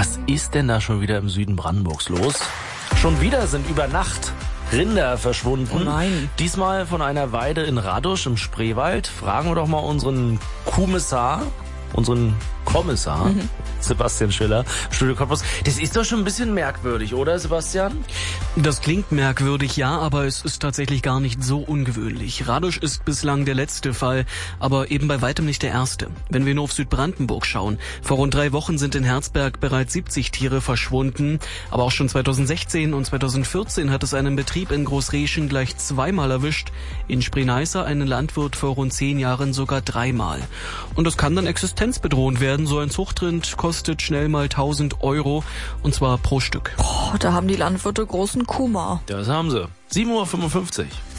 Was ist denn da schon wieder im Süden Brandenburgs los? Schon wieder sind über Nacht Rinder verschwunden. Oh nein. Diesmal von einer Weide in Radosch im Spreewald. Fragen wir doch mal unseren Kommissar, Sebastian Schiller, Studio Cottbus. Das ist doch schon ein bisschen merkwürdig, oder Sebastian? Das klingt merkwürdig, ja, aber es ist tatsächlich gar nicht so ungewöhnlich. Radosch ist bislang der letzte Fall, aber eben bei weitem nicht der erste. Wenn wir nur auf Südbrandenburg schauen, vor rund 3 Wochen sind in Herzberg bereits 70 Tiere verschwunden, aber auch schon 2016 und 2014 hat es einen Betrieb in Großreschen gleich 2-mal erwischt, in Spree-Neiße einen Landwirt vor rund 10 Jahren sogar 3-mal. Und das kann dann existenzbedrohend werden, so ein Zuchtrind kostet schnell mal 1.000 Euro und zwar pro Stück. Da haben die Landwirte großen Kummer. Das haben sie. 7:55 Uhr.